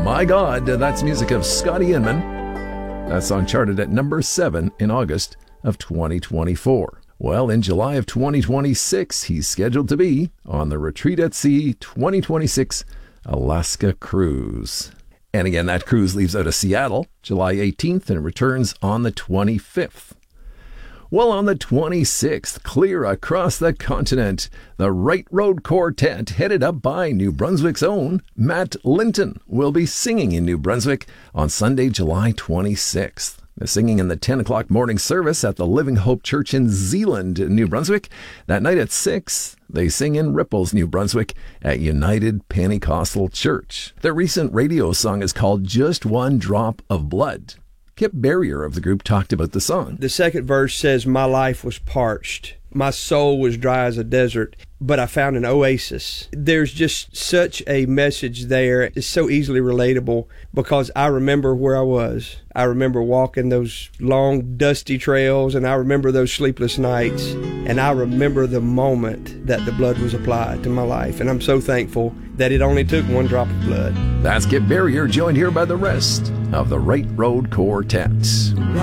My God, that's music of Scotty Inman. That song charted at number 7 in August of 2024. Well, in July of 2026, he's scheduled to be on the Retreat at Sea 2026 Alaska cruise. And again, that cruise leaves out of Seattle July 18th and returns on the 25th. Well, on the 26th, clear across the continent, the Right Road Quartet, headed up by New Brunswick's own Matt Linton, will be singing in New Brunswick on Sunday, July 26th. They're singing in the 10 o'clock morning service at the Living Hope Church in Zeeland, New Brunswick. That night at 6, they sing in Ripples, New Brunswick at United Pentecostal Church. Their recent radio song is called Just One Drop of Blood. Kip Barrier of the group talked about the song. The second verse says, "My life was parched. My soul was dry as a desert, but I found an oasis." There's just such a message there. It's so easily relatable because I remember where I was. I remember walking those long, dusty trails, and I remember those sleepless nights, and I remember the moment that the blood was applied to my life, and I'm so thankful that it only took one drop of blood. That's Kip Barrier, joined here by the rest of the Right Road Quartet.